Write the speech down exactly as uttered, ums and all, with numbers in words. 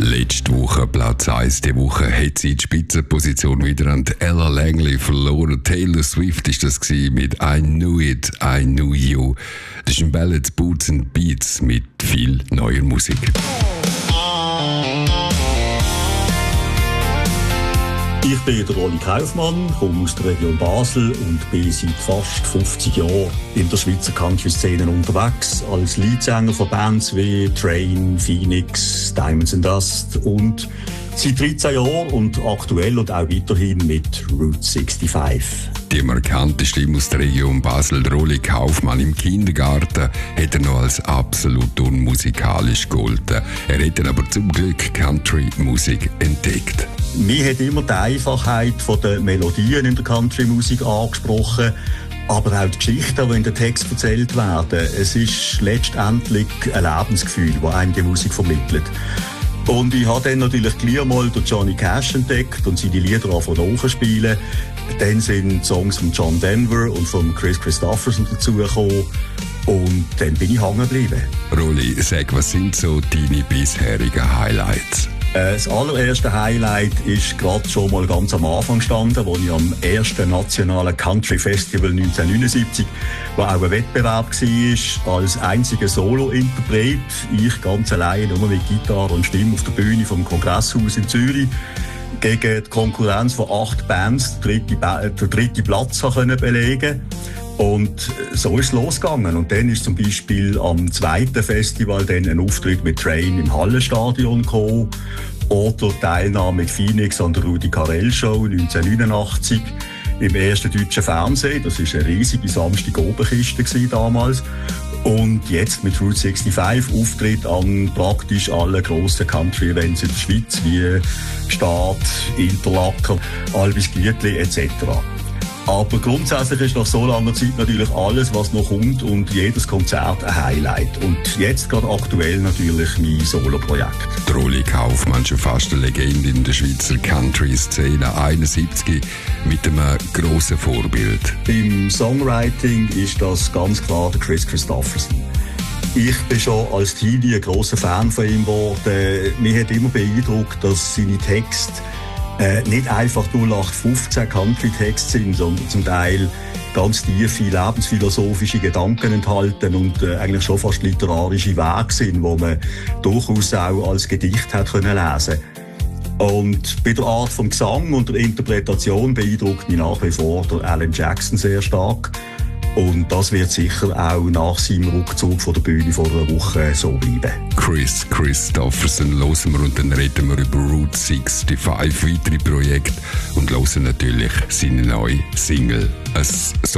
Letzte Woche Platz eins. Diese Woche hat sie die Spitzenposition wieder an Ella Langley verloren. Taylor Swift ist das mit I Knew It, I Knew You. Das ist ein Ballad, Boots and Beats mit viel neuer Musik. Ich bin der Rolli Kaufmann, komme aus der Region Basel und bin seit fast fünfzig Jahren in der Schweizer Country-Szene unterwegs, als Leadsänger von Bands wie Train, Phoenix, Diamonds and Dust und seit dreizehn Jahren und aktuell und auch weiterhin mit Route sechsundsechzig. Die markante Stimme aus der Region Basel, Rolli Kaufmann, im Kindergarten hat er noch als absolut unmusikalisch gegolten. Er hat dann aber zum Glück Country-Musik entdeckt. Mir hat immer die Einfachheit der Melodien in der Country-Musik angesprochen, aber auch die Geschichten, die in den Text erzählt werden. Es ist letztendlich ein Lebensgefühl, das einem die Musik vermittelt. Und ich habe dann natürlich gleich mal den Johnny Cash entdeckt und seine Lieder angefangen nachzuspielen. Dann sind Songs von John Denver und von Kris Kristofferson dazugekommen. Und dann bin ich hängen geblieben. Rolli, sag, was sind so deine bisherigen Highlights? Das allererste Highlight ist gerade schon mal ganz am Anfang gestanden, wo ich am ersten nationalen Country Festival neunzehnhundertneunundsiebzig, wo auch ein Wettbewerb war, als einziger Solo-Interpret. Ich ganz allein, nur mit Gitarre und Stimme auf der Bühne vom Kongresshaus in Zürich, gegen die Konkurrenz von acht Bands den dritten, den dritten Platz können belegen. Und so ist es losgegangen. Und dann ist zum Beispiel am zweiten Festival dann ein Auftritt mit Train im Hallenstadion gekommen. Oder Teilnahme mit Phoenix an der Rudi Carell Show neunzehnhundertneunundachtzig im ersten deutschen Fernsehen. Das war eine riesige Samstag-Oberkiste damals. Und jetzt mit Route sechsundsechzig Auftritt an praktisch allen grossen Country-Events in der Schweiz, wie Gstaad, Interlaken, Albis Glietli et cetera. Aber grundsätzlich ist nach so langer Zeit natürlich alles, was noch kommt und jedes Konzert ein Highlight. Und jetzt gerade aktuell natürlich mein Solo-Projekt. Rolli Kaufmann, schon fast eine Legende in der Schweizer Country-Szene, einundsiebzig, mit einem grossen Vorbild. Im Songwriting ist das ganz klar der Kris Kristofferson. Ich bin schon als Teenie ein grosser Fan von ihm geworden. Mich hat immer beeindruckt, dass seine Texte Äh, nicht einfach null acht fünfzehn Country-Texte sind, sondern zum Teil ganz tiefe lebensphilosophische Gedanken enthalten und äh, eigentlich schon fast literarische Werke sind, wo man durchaus auch als Gedicht hat können lesen. Und bei der Art vom Gesang und der Interpretation beeindruckt mich nach wie vor der Alan Jackson sehr stark. Und das wird sicher auch nach seinem Rückzug von der Bühne vor einer Woche so bleiben. Kris Kristofferson hören wir und dann reden wir über Route sechsundsechzig, weitere Projekte und hören natürlich seine neue Single.